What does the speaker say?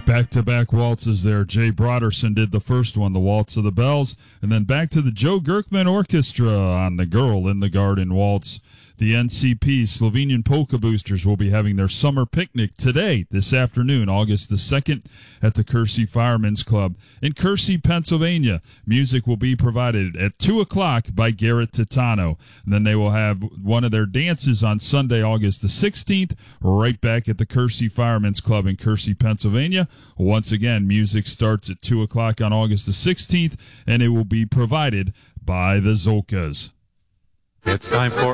Back-to-back waltzes there. Jay Broderson did the first one, the Waltz of the Bells, and then back to the Joe Gerkman Orchestra on the Girl in the Garden Waltz. The NCP Slovenian Polka Boosters will be having their summer picnic today, this afternoon, August the 2nd, at the Kersey Firemen's Club in Kersey, Pennsylvania. Music will be provided at 2 o'clock by Garrett Titano. And then they will have one of their dances on Sunday, August the 16th, right back at the Kersey Firemen's Club in Kersey, Pennsylvania. Once again, music starts at 2 o'clock on August the 16th, and it will be provided by the Zolkas. It's time for